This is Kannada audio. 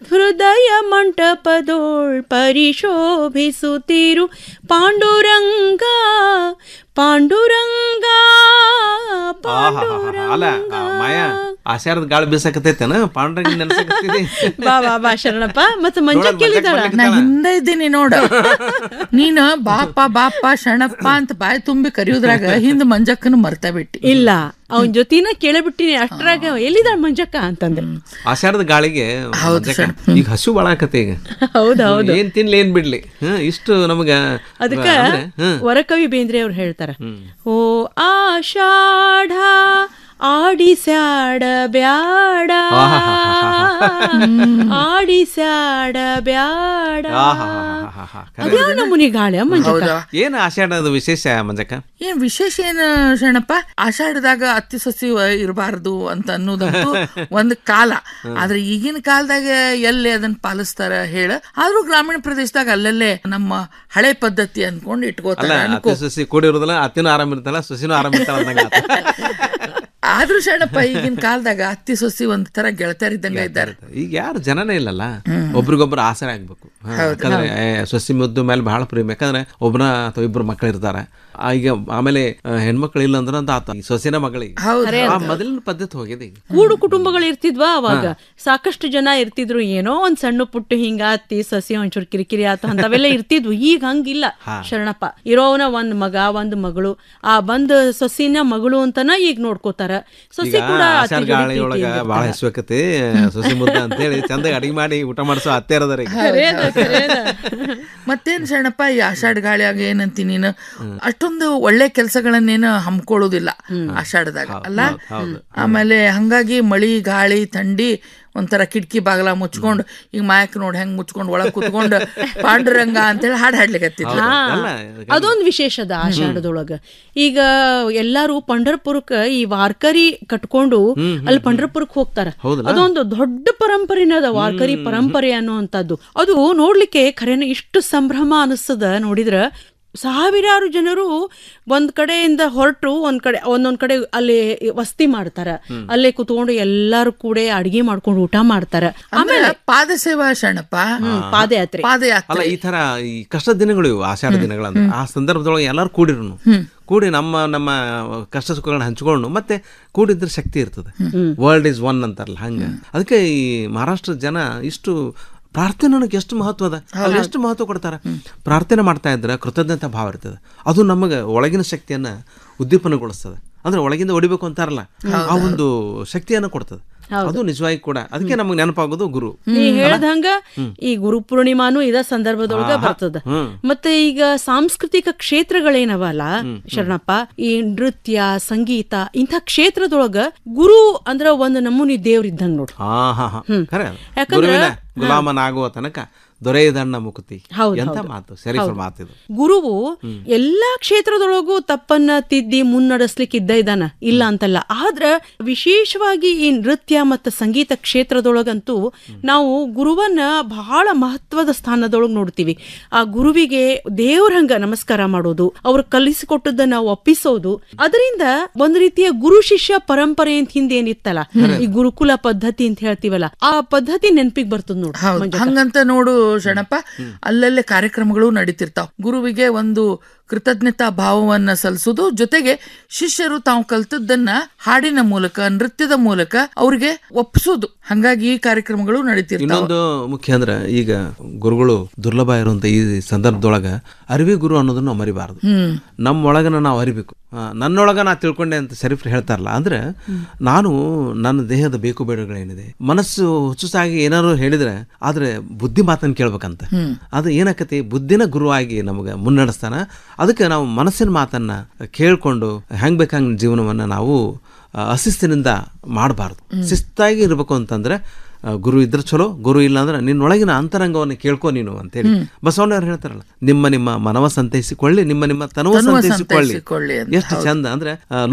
ಹೃದಯ ಮಂಟಪದೋಳ್ ಪರಿಶೋಭಿಸುತ್ತಿರು ಪಾಂಡುರಂಗ ಪಾಂಡುರಂಗ ಅಲ್ಲ ಮಾಯಾ ಆಶಾರದ ಗಾಳಿ ಬೀಸಕತ್ತೈತೇನ ಪಾಂಡುರಂಗ ನೆನಸಕತ್ತಿದೆ. ಬಾ ಬಾ ಬಾ ಶರಣಪ್ಪ. ಮತ್ತೆ ಮಂಜಕ್ಕ ಕೇಳಿದಾಳ, ನಾ ಹಿಂದೆ ಇದ್ದೀನಿ ನೋಡ. ನೀನು ಬಾಪ ಬಾಪ ಶರಣಪ್ಪ ಅಂತ ಬಾಯಿ ತುಂಬಿ ಕರೆಯುದ್ರಾಗ ಹಿಂದ್ ಮಂಜಕ್ಕನು ಮರ್ತಾ ಬಿಟ್ಟಿ. ಇಲ್ಲ ಅವನ್ ಜೊತಿನ ಕೇಳಬಿಟ್ಟಿನಿ ಅಷ್ಟ್ರಾಗ ಎಲ್ಲಿದಾಳ ಮಂಜಕ್ಕ ಅಂತಂದ್ರೆ. ಆಷಾಢದ ಗಾಳಿಗೆ ಈಗ ಹಸು ಬಾಳ ಆಕತ್ತೆ ಈಗ. ಹೌದೌದು, ಏನ್ ತಿನ್ಲಿ ಏನ್ ಬಿಡ್ಲಿ ಇಷ್ಟು ನಮಗ. ಅದಕ್ಕ ವರಕವಿ ಬೇಂದ್ರೆ ಅವ್ರು ಹೇಳ್ತಾರ, ಓ ಆಷಾಢ ಆಡಿಸ್ಯಾಡ ಬ್ಯಾಡ ಆಡಿಸ್ಯಾಡ ಬ್ಯಾಡ. ಅದ್ಯಾವ ನಮೂನಿ ಗಾಳಿ ಮಂಜಕ್ಕ? ಏನ್ ಆಷಾಢದ ವಿಶೇಷ ಮಂಜಕ್ಕ? ಏನ್ ವಿಶೇಷ ಏನ್ ಶರಣಪ್ಪ? ಆಷಾಢದಾಗ ಅತ್ತಿ ಸೊಸಿ ಇರಬಾರ್ದು ಅಂತ ಅನ್ನೋದಂತೂ ಒಂದ್ ಕಾಲ. ಆದ್ರೆ ಈಗಿನ ಕಾಲದಾಗ ಎಲ್ಲಿ ಅದನ್ನ ಪಾಲಿಸ್ತಾರ ಹೇಳ? ಆದ್ರೂ ಗ್ರಾಮೀಣ ಪ್ರದೇಶದಾಗ ಅಲ್ಲಲ್ಲೇ ನಮ್ಮ ಹಳೆ ಪದ್ಧತಿ ಅನ್ಕೊಂಡು ಇಟ್ಕೋತಾರ. ಸೊಸಿ ಕೂಡಿರೋದಿಲ್ಲ, ಅತ್ತಿನೂ ಆರಾಮ ಇರ್ತಾಳ, ಸೊಸಿನೂ ಆರಾಮ ಇರ್ತಾಳ. ಆದ್ರೂ ಶರಣಪ್ಪ ಈಗಿನ ಕಾಲದಾಗ ಅತ್ತಿ ಸೊಸಿ ಒಂದ್ ತರ ಗೆಳತಿಯರಿದ್ದಂಗ ಇದ್ದಾರೆ. ಈಗ ಯಾರು ಜನನೇ ಇಲ್ಲಲ್ಲ, ಒಬ್ರಿಗೊಬ್ರು ಆಸರೆ ಆಗ್ಬೇಕು. ಯಾಕಂದ್ರೆ ಸೊಸಿ ಮುದ್ದು ಮೇಲೆ ಬಹಳ ಪ್ರೇಮ. ಯಾಕಂದ್ರೆ ಒಬ್ಬನ ಅಥವಾ ಇಬ್ರು ಮಕ್ಳು ಇರ್ತಾರೆ. ಈಗ ಆಮೇಲೆ ಹೆಣ್ಮಕ್ಳು ಇಲ್ಲ ಅಂದ್ರೆ ಅಂತ ಆತ ಸೊಸಿನ ಮಗಳಿಗೆ ಮೊದಲಿನ ಪದ್ಧತಿ ಹೋಗಿದೆ. ಈಗ ಕೂಡು ಕುಟುಂಬಗಳು ಇರ್ತಿದ್ವಾ ಅವಾಗ, ಸಾಕಷ್ಟು ಜನ ಇರ್ತಿದ್ರು. ಏನೋ ಒಂದ್ ಸಣ್ಣ ಪುಟ್ಟು ಹಿಂಗ ಅತ್ತಿ ಸೊಸಿ ಒಂಚೂರು ಕಿರಿಕಿರಿ ಆತ ಅಂತವೆಲ್ಲ ಇರ್ತಿದ್ವು. ಈಗ ಹಂಗಿಲ್ಲ ಶರಣಪ್ಪ. ಇರೋವನ ಒಂದ್ ಮಗ ಒಂದ್ ಮಗಳು, ಆ ಬಂದ್ ಸೊಸಿನ ಮಗಳು ಅಂತನ ಈಗ ನೋಡ್ಕೋತಾರ. ಸೊಸಿ ಕೂಡ ಗಾಳಿಯೊಳಗ ಬಾಳ ಹೆಸ್ಬೇಕತಿ ಸೊಸಿ ಮುದ್ದ ಅಂತ ಹೇಳಿ ಚಂದ ಅಡಿಗೆ ಮಾಡಿ ಊಟ ಮಾಡಿಸೋ ಅತ್ತೆರದಾರ. ಮತ್ತೇನ್ ಶರಣಪ್ಪ ಈ ಆಷಾಢ ಗಾಳಿಯಾಗ ಏನಂತಿ ನೀನು? ಅಷ್ಟೊಂದು ಒಳ್ಳೆ ಕೆಲಸಗಳನ್ನೇನು ಹಮ್ಕೊಳ್ಳೋದಿಲ್ಲ ಆಷಾಢದಾಗ ಅಲ್ಲ. ಆಮೇಲೆ ಹಂಗಾಗಿ ಮಳಿ ಗಾಳಿ ಥಂಡಿ ಒಂಥರ ಕಿಟಕಿ ಬಾಗಲ ಮುಚ್ಕೊಂಡು ಈಗ ಮಾಯಕ್ ನೋಡಿ ಹೆಂಗ್ ಮುಚ್ಕೊಂಡು ಒಳಗ್ ಕುತ್ಕೊಂಡು ಪಾಂಡುರಂಗ ಅಂತೇಳಿ ಹಾಡು ಹಾಡ್ಲಿಕತ್ತಿದ್ಲ. ಅದೊಂದು ವಿಶೇಷದ ಆಷಾಢದೊಳಗ. ಈಗ ಎಲ್ಲಾರು ಪಂಢರಪುರಕ್ಕ ಈ ವಾರ್ಕರಿ ಕಟ್ಕೊಂಡು ಅಲ್ಲಿ ಪಂಢರಪುರಕ್ಕೆ ಹೋಗ್ತಾರ. ಅದೊಂದು ದೊಡ್ಡ ಪರಂಪರೆನದ ವಾರ್ಕರಿ ಪರಂಪರೆ ಅನ್ನುವಂಥದ್ದು. ಅದು ನೋಡ್ಲಿಕ್ಕೆ ಖರೇನ ಇಷ್ಟು ಸಂಭ್ರಮ ಅನಿಸ್ತದ ನೋಡಿದ್ರ. ಸಾವಿರಾರು ಜನರು ಒಂದ್ ಕಡೆಯಿಂದ ಹೊರಟು ಒಂದೊಂದ್ ಕಡೆ ಅಲ್ಲಿ ವಸ್ತಿ ಮಾಡ್ತಾರ. ಅಲ್ಲೇ ಕುತ್ಕೊಂಡು ಎಲ್ಲಾರು ಕೂಡ ಅಡಿಗೆ ಮಾಡ್ಕೊಂಡು ಊಟ ಮಾಡ್ತಾರ. ಆಮೇಲೆ ಪಾದಸೇವಾ ಶರಣಪ್ಪ, ಪಾದಯಾತ್ರೆ. ಅಲ್ಲ ಈ ತರ ಈ ಕಷ್ಟದ ದಿನಗಳು ಇವು ಆಷಾಢ ದಿನಗಳಂದ್ರೆ ಆ ಸಂದರ್ಭದೊಳಗೆ ಎಲ್ಲಾರು ಕೂಡಿ ನಮ್ಮ ಕಷ್ಟ ಸುಖಗಳನ್ನ ಹಂಚ್ಕೊಂಡು ಮತ್ತೆ ಕೂಡಿದ್ರೆ ಶಕ್ತಿ ಇರ್ತದೆ. ವರ್ಲ್ಡ್ ಇಸ್ ಒನ್ ಅಂತಾರಲ್ಲ ಹಂಗ. ಅದಕ್ಕೆ ಈ ಮಹಾರಾಷ್ಟ್ರದ ಜನ ಇಷ್ಟು ಪ್ರಾರ್ಥನೆ ಎಷ್ಟು ಮಹತ್ವದ, ಅಲ್ಲಿ ಎಷ್ಟು ಮಹತ್ವ ಕೊಡ್ತಾರೆ. ಪ್ರಾರ್ಥನೆ ಮಾಡ್ತಾ ಇದ್ರೆ ಕೃತಜ್ಞತಾ ಭಾವ ಇರ್ತದೆ. ಅದು ನಮಗೆ ಒಳಗಿನ ಶಕ್ತಿಯನ್ನ ಉದ್ದೀಪನಗೊಳಿಸ್ತದೆ. ಅಂದ್ರೆ ಒಳಗಿಂದ ಹೊಡಿಬೇಕು ಅಂತಾರಲ್ಲ, ಆ ಒಂದು ಶಕ್ತಿಯನ್ನ ಕೊಡ್ತದೆ. ಅದು ನಿಜವಾಗಿ ಕೂಡ. ಅದಕ್ಕೆ ನಮಗೆ ನೆನಪಾಗೋದು ಗುರು. ನೀ ಹೇಳ್ದಂಗ ಈ ಗುರು ಪೂರ್ಣಿಮಾನು ಇದ ಸಂದರ್ಭದೊಳಗ ಬರ್ತದ. ಮತ್ತೆ ಈಗ ಸಾಂಸ್ಕೃತಿಕ ಕ್ಷೇತ್ರಗಳೇನವಲ್ಲ ಶರಣಪ್ಪ, ಈ ನೃತ್ಯ ಸಂಗೀತ ಇಂಥ ಕ್ಷೇತ್ರದೊಳಗ ಗುರು ಅಂದ್ರ ಒಂದು ನಮೂನಿ ದೇವ್ರಿದ್ದಂಗ ನೋಡ್ರಿ. ಯಾಕಂದ್ರೆ ಗುಲಾಮನಾಗುವ ತನಕ ದೊರೆಯದಣ್ಣ ಮುಕುತಿ ಎಂತ ಮಾತು, ಸರಿ ಮಾತಿದು. ಗುರುವು ಎಲ್ಲಾ ಕ್ಷೇತ್ರದೊಳಗೂ ತಪ್ಪನ್ನ ತಿದ್ದಿ ಮುನ್ನಡೆಸ್ಲಿಕ್ಕೆ ಇದ್ದಾನ, ಇಲ್ಲ ಅಂತಲ್ಲ. ಆದ್ರ ವಿಶೇಷವಾಗಿ ಈ ನೃತ್ಯ ಮತ್ತು ಸಂಗೀತ ಕ್ಷೇತ್ರದೊಳಗಂತೂ ನಾವು ಗುರುವನ್ನ ಬಹಳ ಮಹತ್ವದ ಸ್ಥಾನದೊಳಗೆ ನೋಡ್ತೀವಿ. ಆ ಗುರುವಿಗೆ ದೇವ್ರಂಗ ನಮಸ್ಕಾರ ಮಾಡೋದು, ಅವ್ರು ಕಲಿಸಿಕೊಟ್ಟದ ನಾವು ಒಪ್ಪಿಸೋದು. ಅದರಿಂದ ಒಂದ್ ರೀತಿಯ ಗುರು ಶಿಷ್ಯ ಪರಂಪರೆ ಅಂತ ಹಿಂದೆ ಏನಿತ್ತಲ್ಲ, ಈ ಗುರುಕುಲ ಪದ್ಧತಿ ಅಂತ ಹೇಳ್ತೀವಲ್ಲ, ಆ ಪದ್ಧತಿ ನೆನಪಿಗೆ ಬರ್ತದ ನೋಡು. ಹಂಗಂತ ನೋಡು ಶರಣಪ್ಪ, ಅಲ್ಲಲ್ಲೇ ಕಾರ್ಯಕ್ರಮಗಳು ನಡೀತಿರ್ತಾವ. ಗುರುವಿಗೆ ಒಂದು ಕೃತಜ್ಞತಾ ಭಾವವನ್ನ ಸಲ್ಲಿಸೋದು, ಜೊತೆಗೆ ಶಿಷ್ಯರು ತಾವು ಕಲ್ತದ್ದನ್ನ ಹಾಡಿನ ಮೂಲಕ ನೃತ್ಯದ ಮೂಲಕ ಅವ್ರಿಗೆ ಒಪ್ಪಿಸೋದು. ಹಂಗಾಗಿ ಈ ಕಾರ್ಯಕ್ರಮಗಳು ನಡೀತಿರ್ತಾವ. ಇನ್ನೊಂದು ಮುಖ್ಯ ಅಂದ್ರೆ ಈಗ ಗುರುಗಳು ದುರ್ಲಭ ಇರುವಂತ ಈ ಸಂದರ್ಭದೊಳಗ ಅರಿವಿ ಗುರು ಅನ್ನೋದನ್ನ ನಾವು ಮರಿಬಾರದು. ನಮ್ಮೊಳಗನ ನಾವು ಅರಿಬೇಕು. ನನ್ನೊಳಗ ನಾ ತಿಳ್ಕೊಂಡೆ ಅಂತ ಶರೀಫ್ರು ಹೇಳ್ತಾರಲ್ಲ, ಅಂದ್ರೆ ನಾನು ನನ್ನ ದೇಹದ ಬೇಕು ಬೇಡಗಳೇನಿದೆ, ಮನಸ್ಸು ಹುಚ್ಚುಸಾಗಿ ಏನಾದ್ರು ಹೇಳಿದ್ರೆ ಆದ್ರೆ ಬುದ್ಧಿ ಮಾತನ್ನು ಕೇಳ್ಬೇಕಂತ. ಅದು ಏನಾಕತಿ, ಬುದ್ಧಿನ ಗುರುವಾಗಿ ನಮ್ಗೆ ಮುನ್ನಡೆಸ್ತಾನ. ಅದಕ್ಕೆ ನಾವು ಮನಸ್ಸಿನ ಮಾತನ್ನ ಕೇಳ್ಕೊಂಡು ಹೆಂಗ್ ಬೇಕಂಗ್ ಜೀವನವನ್ನ ನಾವು ಅಶಿಸ್ತಿನಿಂದ ಮಾಡಬಾರ್ದು. ಶಿಸ್ತಾಗಿ ಇರ್ಬೇಕು ಅಂತಂದ್ರೆ ಗುರು ಇದ್ರೆ ಚಲೋ, ಗುರು ಇಲ್ಲ ಅಂದ್ರೆ ನಿನ್ನೊಳಗಿನ ಅಂತರಂಗವನ್ನು ಕೇಳ್ಕೊ ನೀನು ಅಂತೇಳಿ ಬಸವಣ್ಣವ್ರು ಹೇಳ್ತಾರಲ್ಲ, ನಿಮ್ಮ ಮನವ ಸಂತೈಸಿಕೊಳ್ಳಿ, ನಿಮ್ಮ ತನವ ಸಂತೈಸಿಕೊಳ್ಳಿ. ಎಷ್ಟು ಚಂದ ಅಂದ್ರೆ